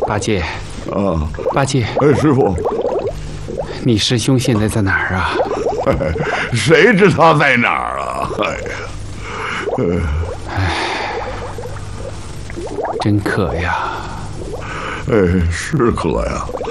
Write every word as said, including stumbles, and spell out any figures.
八戒， 啊， 八戒， 哎，师傅， 你师兄现在在哪儿啊？ 谁知他在哪儿啊？哎呀， 哎，真渴呀！ 哎，是渴呀。